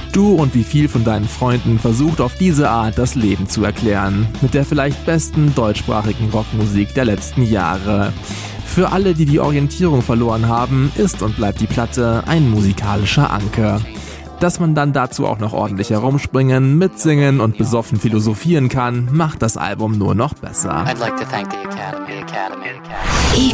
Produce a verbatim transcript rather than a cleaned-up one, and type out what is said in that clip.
Du und wie viel von deinen Freunden versucht auf diese Art das Leben zu erklären. Mit der vielleicht besten deutschsprachigen Rockmusik der letzten Jahre. Für alle, die die Orientierung verloren haben, ist und bleibt die Platte ein musikalischer Anker. Dass man dann dazu auch noch ordentlich herumspringen, mitsingen und besoffen philosophieren kann, macht das Album nur noch besser. I'd like to thank the Academy. The Academy. The Academy.